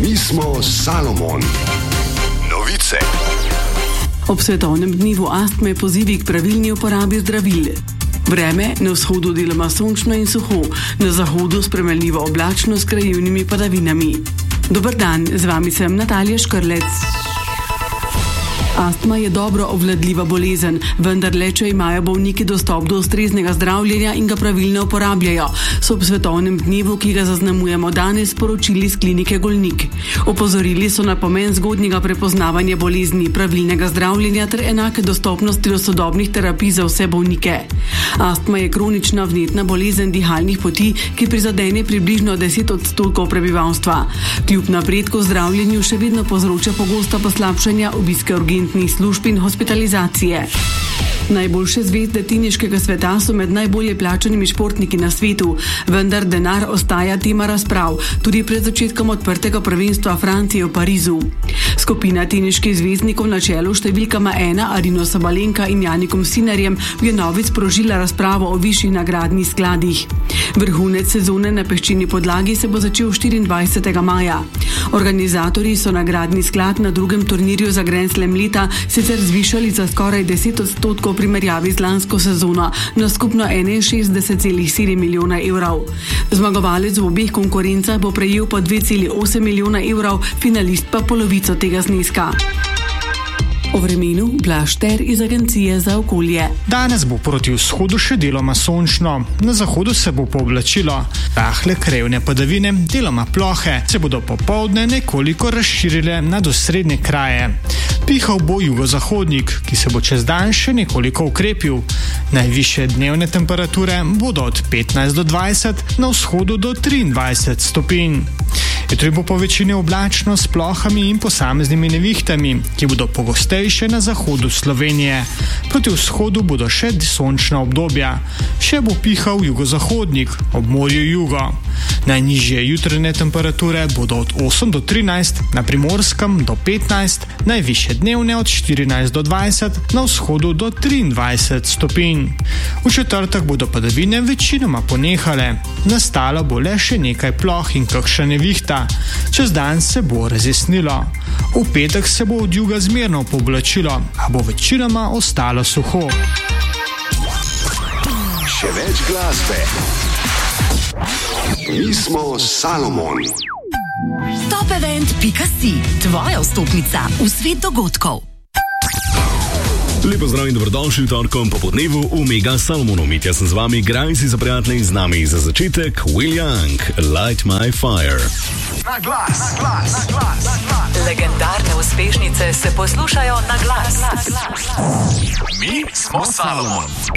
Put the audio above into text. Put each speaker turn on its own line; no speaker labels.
Mi smo Salomon. Novice.
Ob svetovnem dnevu astme pozivi k pravilni uporabi zdravil. Vreme na vzhodu deloma sončno in suho, na zahodu spremenljivo oblačno s krajevnimi padavinami. Dober dan, z vami sem Natalija Škrlec. Astma je dobro obvladljiva bolezen, vendar le, če imajo bolniki dostop do ustreznega zdravljenja in ga pravilno uporabljajo, so ob svetovnem dnevu, ki ga zaznamujemo danes, sporočili z klinike Golnik. Opozorili so na pomen zgodnjega prepoznavanja bolezni, pravilnega zdravljenja ter enake dostopnosti do sodobnih terapij za vse bolnike. Astma je kronična vnetna bolezen dihalnih poti, ki prizadene približno 10% prebivalstva. Kljub napredku v zdravljenju še vedno povzroča pogosta poslabšanja, obiske urgentnih služb in hospitalizacije. Najboljše zvezde teniškega sveta so med najbolje plačanimi športniki na svetu, vendar denar ostaja tema razprav, tudi pred začetkom odprtega prvenstva Francije v Parizu. Skupina teniških zvezdnikov na čelu številkama 1 Arino Sabalenka in Janikom Sinnerjem je novič sprožila razpravo o višjih nagradnih skladih. Vrhunec sezone na peščeni podlagi se bo začel 24. maja. Organizatorji so nagradni sklad na drugem turnirju za Grand Slam leta sicer zvišali za skoraj 10% v primerjavi z lansko sezono na skupno 61,7 milijona evrov. Zmagovalec v obeh konkurencah bo prejel po 2,8 milijona evrov, finalist pa polovico tega zneska. O vremenu Blaž Ter iz Agencije za okolje.
Danes bo proti vzhodu še deloma sončno, na zahodu se bo pooblačilo. Rahle krajevne padavine, deloma plohe, se bodo popoldne nekoliko razširile nad osrednje kraje. Pihal bo jugozahodnik, ki se bo čez dan še nekoliko ukrepil. Najvišje dnevne temperature bodo od 15 do 20, na vzhodu do 23 stopinj. Jutri bo po večini oblačno s plohami in posameznimi nevihtami, ki bodo pogostejše na zahodu Slovenije. Proti vzhodu bodo še sončna obdobja. Še bo pihal jugozahodnik, ob morju jugo. Najnižje jutranje temperature bodo od 8 do 13, na Primorskem do 15, najvišje dnevne od 14 do 20, na vzhodu do 23 stopinj. V četrtek bodo padavine večinoma ponehale. Nastalo bo le še nekaj ploh in kakšna nevihta. Čez dan se bo razjasnilo. V petek se bo od juga zmerno pooblačilo, a bo večinoma ostalo suho.
Še več glasbe. Mi smo Salomon.
Topevent.si, tvoja vstopnica v svet dogodkov.
Lepo zdrav in dobrodošli torkom popodnevu v Mega Salomonu. Mitja sem z vami, grajci za prijatelji, z nami za začetek Will Young, Light My Fire.
Na glas, na glas, na glas, na glas.
Legendarne uspešnice se poslušajo na glas.
Mi smo Salomon.